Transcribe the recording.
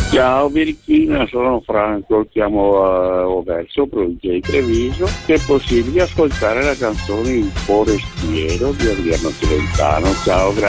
Ciao Birichina, sono Franco, chiamo Overso, provincia di Treviso. Se è possibile ascoltare la canzone Il forestiero di Adriano Celentano. Ciao, grazie.